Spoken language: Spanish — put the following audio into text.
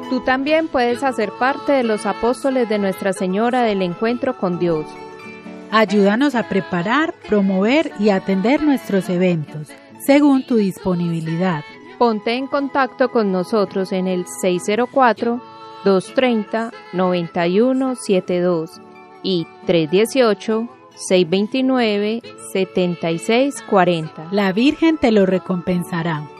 Tú también puedes hacer parte de los apóstoles de Nuestra Señora del Encuentro con Dios. Ayúdanos a preparar, promover y atender nuestros eventos, según tu disponibilidad. Ponte en contacto con nosotros en el 604-230-9172 y 318-629-7640. La Virgen te lo recompensará.